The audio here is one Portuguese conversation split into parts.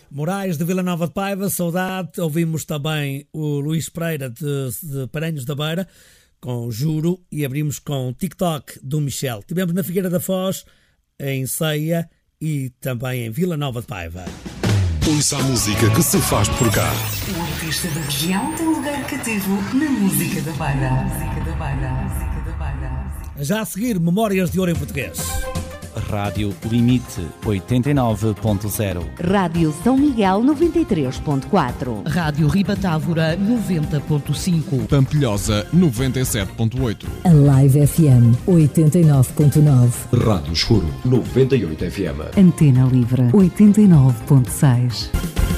Moraes de Vila Nova de Paiva, saudade. Ouvimos também o Luís Pereira de Paranhos da Beira, com Juro, e abrimos com TikTok do Michel. Tivemos na Figueira da Foz, em Ceia e também em Vila Nova de Paiva. Ouça a música que se faz por cá. O artista da região tem lugar cativo na música da Beira. Já a seguir, Memórias de Ouro em Português. Rádio Limite 89.0. Rádio São Miguel 93.4. Rádio Ribatávora 90.5. Pampilhosa 97.8. A Live FM 89.9. Rádio Escuro 98 FM. Antena Livre 89.6.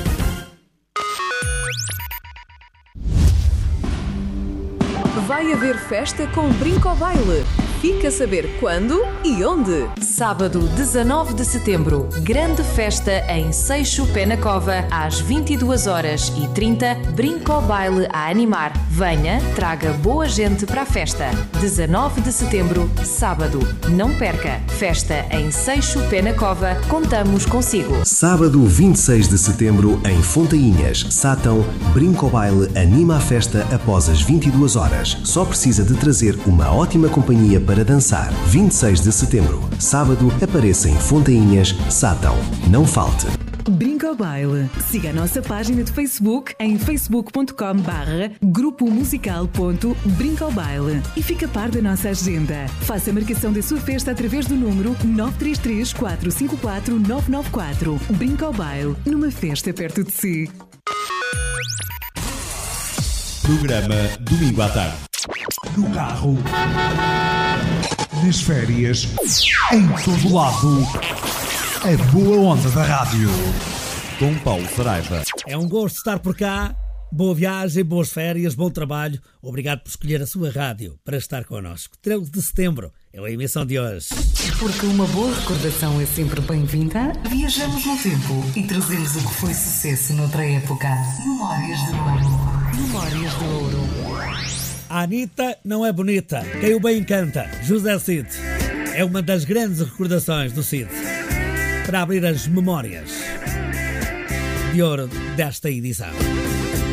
Vai haver festa com Brinco ao Baile. Fica a saber quando e onde. Sábado, 19 de setembro, grande festa em Seixo Pé na Cova, às 22h30, Brinco ao Baile a animar. Venha, traga boa gente para a festa. 19 de setembro, sábado. Não perca. Festa em Seixo Pé na Cova, contamos consigo. Sábado, 26 de setembro, em Fontainhas, Sátão, Brinco ao Baile anima a festa após as 22 horas. Só precisa de trazer uma ótima companhia para dançar. 26 de setembro, sábado, apareça em Fontainhas, Sátão. Não falte. Brinco ao Baile. Siga a nossa página de Facebook em facebook.com/grupomusical.brincoaobaile e fica a par da nossa agenda. Faça a marcação da sua festa através do número 933 454 994. Brinco ao Baile, numa festa perto de si. Programa Domingo à Tarde. No carro, nas férias, em todo lado, a boa onda da rádio. Com Paulo Saraiva. É um gosto estar por cá. Boa viagem, boas férias, bom trabalho. Obrigado por escolher a sua rádio para estar connosco. 13 de setembro é a emissão de hoje. Porque uma boa recordação é sempre bem-vinda, viajamos no tempo e trazemos o que foi sucesso noutra época. Memórias de Ouro. Memórias de Ouro. A Anitta não é bonita, quem o bem encanta. José Cid é uma das grandes recordações do Cid para abrir as memórias de ouro desta edição.